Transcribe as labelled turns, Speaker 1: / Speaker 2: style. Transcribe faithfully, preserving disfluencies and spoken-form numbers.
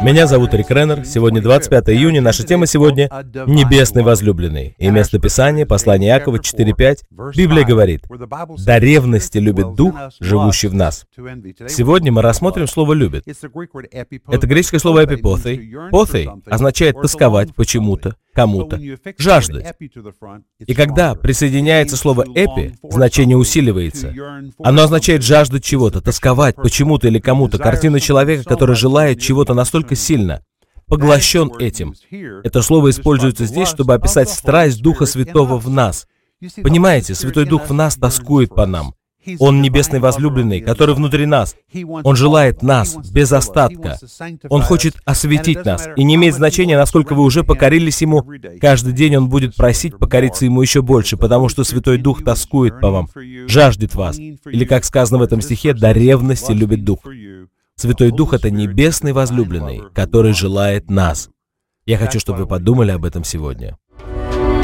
Speaker 1: Меня зовут Рик Реннер. Сегодня двадцать пятое июня. Наша тема сегодня — «Небесный возлюбленный». И место Писания — послание Иакова четыре пять. Библия говорит: «До ревности любит Дух, живущий в нас». Сегодня мы рассмотрим слово «любит». Это греческое слово «эпипоthei». «Поthei» означает тосковать почему-то, кому-то, жаждать. И когда присоединяется слово «эпи», значение усиливается. Оно означает жаждать чего-то, тосковать почему-то или кому-то. Картина человека, который желает чего-то настолько сильно, поглощен этим. Это слово используется здесь, чтобы описать страсть Духа Святого в нас. Понимаете, Святой Дух в нас тоскует по нам. Он небесный возлюбленный, который внутри нас. Он желает нас без остатка. Он хочет осветить нас. И не имеет значения, насколько вы уже покорились Ему. Каждый день Он будет просить покориться Ему еще больше, потому что Святой Дух тоскует по вам, жаждет вас. Или, как сказано в этом стихе, до ревности любит Дух. Святой Дух — это небесный возлюбленный, который желает нас. Я хочу, чтобы вы подумали об этом сегодня.